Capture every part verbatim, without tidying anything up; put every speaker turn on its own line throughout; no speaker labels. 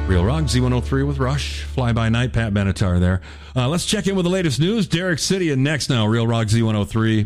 Real Rock, Z one oh three with Rush. Fly By Night, Pat Benatar there. Uh, let's check in with the latest news. Derek Sidian next now. Real Rock, Z one oh three.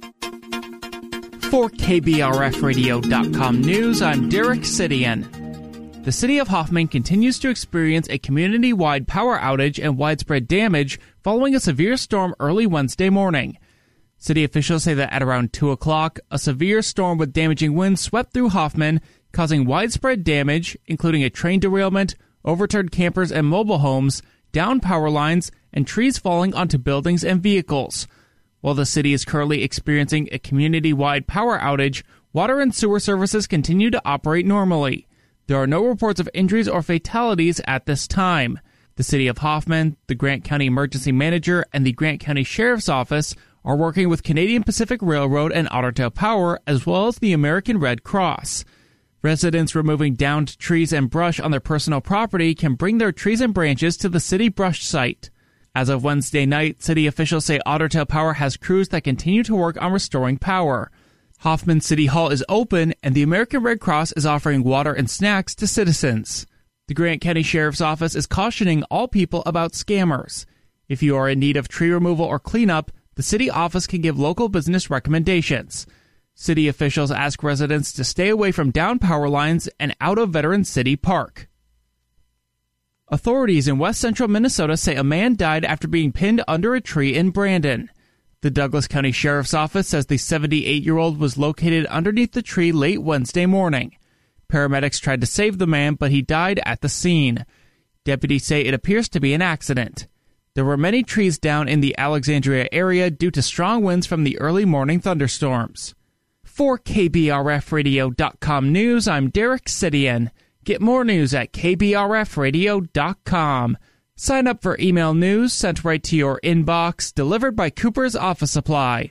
For K B R F radio dot com news, I'm Derek Sidian. The city of Hoffman continues to experience a community-wide power outage and widespread damage following a severe storm early Wednesday morning. City officials say that at around two o'clock, a severe storm with damaging winds swept through Hoffman, causing widespread damage, including a train derailment, overturned campers and mobile homes, downed power lines, and trees falling onto buildings and vehicles. While the city is currently experiencing a community-wide power outage, water and sewer services continue to operate normally. There are no reports of injuries or fatalities at this time. The city of Hoffman, the Grant County Emergency Manager, and the Grant County Sheriff's Office are working with Canadian Pacific Railroad and Otter Tail Power, as well as the American Red Cross. Residents removing downed trees and brush on their personal property can bring their trees and branches to the city brush site. As of Wednesday night, city officials say Otter Tail Power has crews that continue to work on restoring power. Hoffman City Hall is open, and the American Red Cross is offering water and snacks to citizens. The Grant County Sheriff's Office is cautioning all people about scammers. If you are in need of tree removal or cleanup, the city office can give local business recommendations. City officials ask residents to stay away from downed power lines and out of Veteran City Park. Authorities in west central Minnesota say a man died after being pinned under a tree in Brandon. The Douglas County Sheriff's Office says the seventy-eight-year-old was located underneath the tree late Wednesday morning. Paramedics tried to save the man, but he died at the scene. Deputies say it appears to be an accident. There were many trees down in the Alexandria area due to strong winds from the early morning thunderstorms. For K B R F radio dot com news, I'm Derek Sidian. Get more news at K B R F radio dot com. Sign up for email news sent right to your inbox, delivered by Cooper's Office Supply.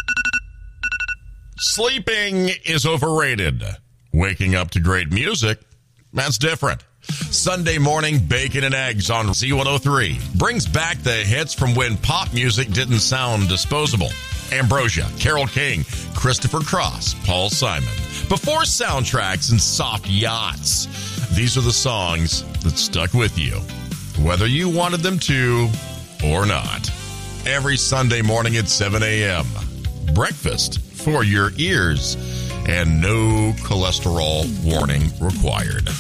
Sleeping is overrated. Waking up to great music, that's different. Sunday morning bacon and eggs on Z one oh three brings back the hits from when pop music didn't sound disposable. Ambrosia, Carole King, Christopher Cross, Paul Simon. Before soundtracks and soft yachts, these are the songs that stuck with you, whether you wanted them to or not. Every Sunday morning at seven a.m. Breakfast for your ears, and no cholesterol warning required.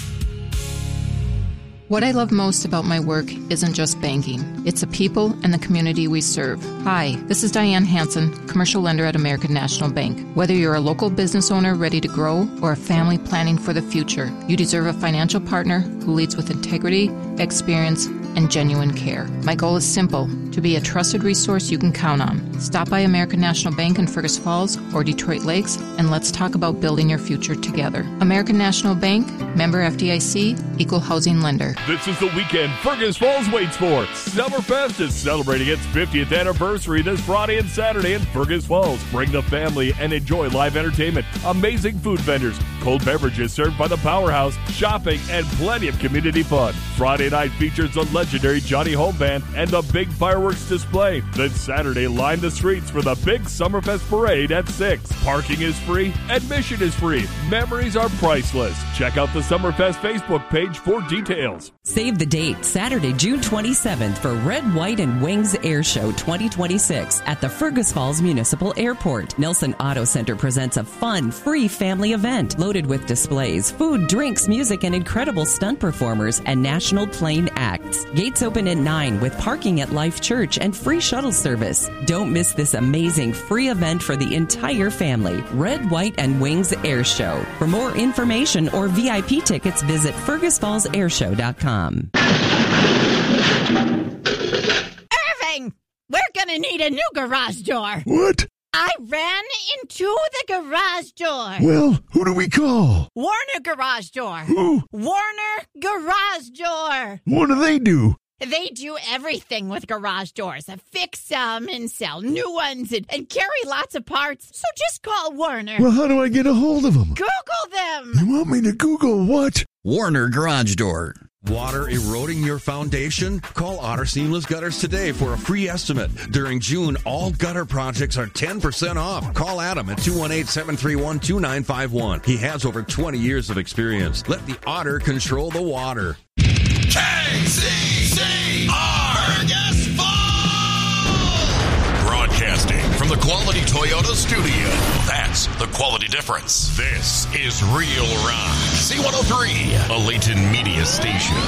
What I love most about my work isn't just banking. It's the people and the community we serve. Hi, this is Diane Hansen, commercial lender at American National Bank. Whether you're a local business owner ready to grow or a family planning for the future, you deserve a financial partner who leads with integrity, experience, and genuine care. My goal is simple, to be a trusted resource you can count on. Stop by American National Bank in Fergus Falls or Detroit Lakes, and let's talk about building your future together. American National Bank, member F D I C, equal housing lender.
This is the weekend Fergus Falls Wade Sports. Summerfest is celebrating its fiftieth anniversary this Friday and Saturday in Fergus Falls. Bring the family and enjoy live entertainment, amazing food vendors, cold beverages served by the Powerhouse, shopping, and plenty of community fun. Friday night features the legendary Johnny Home Band and the big fireworks display. Then Saturday, line the streets for the big Summerfest parade at six. Parking is free, admission is free, memories are priceless. Check out the Summerfest Facebook page for details.
Save the date, Saturday, June twenty-seventh for Red, White, and Wings Air Show twenty twenty-six at the Fergus Falls Municipal Airport. Nelson Auto Center presents a fun, free family event loaded with displays, food, drinks, music, and incredible stunt performers and national plane acts. Gates open at nine with parking at Life Church and free shuttle service. Don't miss this amazing free event for the entire family. Red, White, and Wings Air Show. For more information or V I P tickets, visit fergus falls air show dot com.
Irving, we're gonna need a new garage door.
What?
I ran into the garage door.
Well, who do we call?
Warner Garage Door.
Who?
Warner Garage Door.
What do they do?
They do everything with garage doors. Fix them and sell new ones and, and carry lots of parts. So just call Warner.
Well, how do I get a hold of them?
Google them.
You want me to Google what?
Warner Garage Door.
Water eroding your foundation? Call Otter Seamless Gutters today for a free estimate. During June, all gutter projects are ten percent off. Call Adam at two one eight, seven three one, two nine five one. He has over twenty years of experience. Let the Otter control the water.
K C C R Fergus Falls! Broadcasting from the Quality Toyota studio. That's the quality difference. This is Real Rock. C one oh three, a Layton media station.